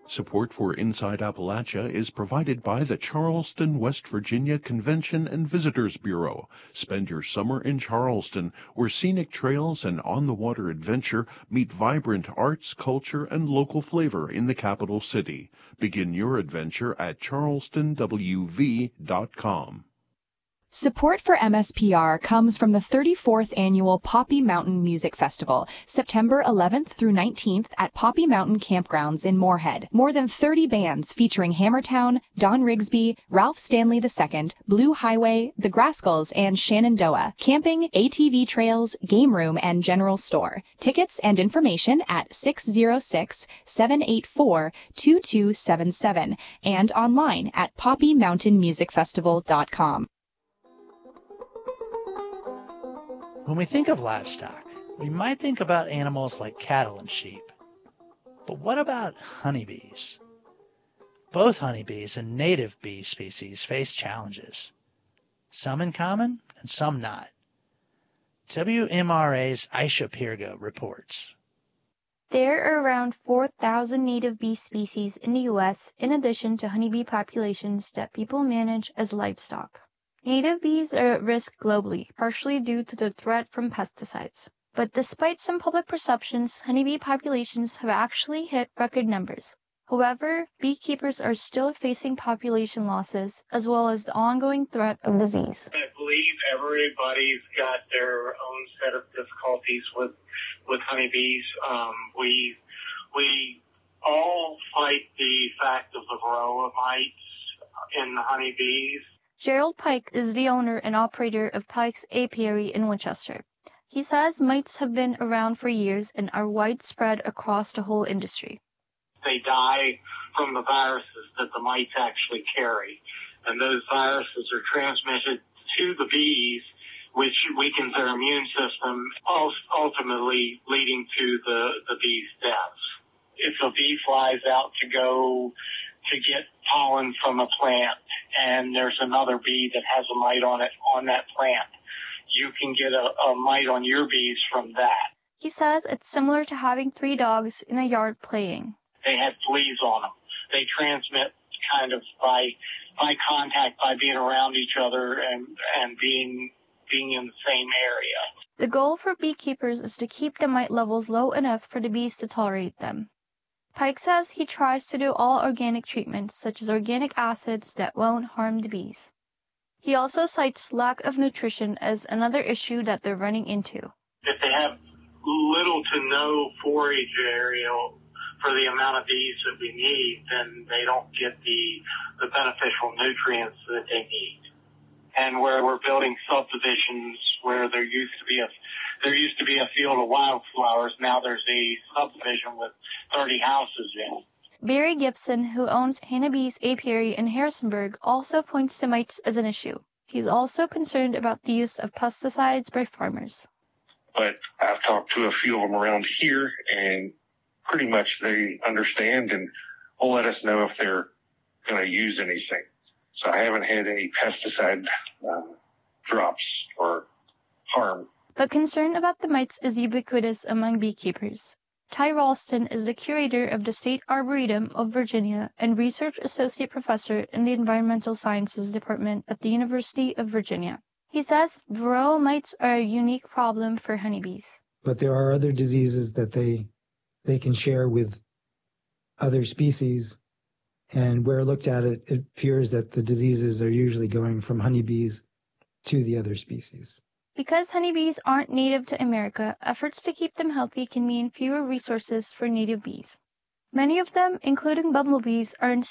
Support for Inside Appalachia is provided by the Charleston, West Virginia Convention and Visitors Bureau. Spend your summer in Charleston, where scenic trails and on-the-water adventure meet vibrant arts, culture, and local flavor in the capital city. Begin your adventure at charlestonwv.com. Support for MSPR comes from the 34th Annual Poppy Mountain Music Festival, September 11th through 19th at Poppy Mountain Campgrounds in Moorhead. More than 30 bands featuring Hammertown, Don Rigsby, Ralph Stanley II, Blue Highway, The Grascals, and Shenandoah. Camping, ATV trails, game room, and general store. Tickets and information at 606-784-2277 and online at poppymountainmusicfestival.com. When we think of livestock, we might think about animals like cattle and sheep. But what about honeybees? Both honeybees and native bee species face challenges, some in common and some not. WMRA's Aisha Pirga reports. There are around 4,000 native bee species in the U.S., in addition to honeybee populations that people manage as livestock. Native bees are at risk globally, partially due to the threat from pesticides. But despite some public perceptions, honeybee populations have actually hit record numbers. However, beekeepers are still facing population losses, as well as the ongoing threat of disease. I believe everybody's got their own set of difficulties with honeybees. We all fight the fact of the varroa mites in the honeybees. Gerald Pike is the owner and operator of Pike's Apiary in Winchester. He says mites have been around for years and are widespread across the whole industry. They die from the viruses that the mites actually carry, and those viruses are transmitted to the bees, which weakens their immune system, ultimately leading to the bees' deaths. If a bee flies out to go to get pollen from a plant, and there's another bee that has a mite on it on that plant, you can get a mite on your bees from that. He says it's similar to having 3 dogs in a yard playing. They have fleas on them. They transmit kind of by contact, by being around each other and being in the same area. The goal for beekeepers is to keep the mite levels low enough for the bees to tolerate them. Pike says he tries to do all organic treatments, such as organic acids that won't harm the bees. He also cites lack of nutrition as another issue that they're running into. If they have little to no forage area for the amount of bees that we need, then they don't get the beneficial nutrients that they need. And where we're building subdivisions where there used to be a field of wildflowers, now there's a subdivision with 30 houses in. Barry Gibson, who owns Hannah Bee's Apiary in Harrisonburg, also points to mites as an issue. He's also concerned about the use of pesticides by farmers. But I've talked to a few of them around here, and pretty much they understand and will let us know if they're going to use anything. So I haven't had any pesticide drops or harm. But concern about the mites is ubiquitous among beekeepers. Ty Ralston is the curator of the State Arboretum of Virginia and research associate professor in the Environmental Sciences Department at the University of Virginia. He says varroa mites are a unique problem for honeybees. But there are other diseases that they can share with other species, and where looked at it appears that the diseases are usually going from honeybees to the other species. Because honeybees aren't native to America, efforts to keep them healthy can mean fewer resources for native bees. Many of them, including bumblebees, are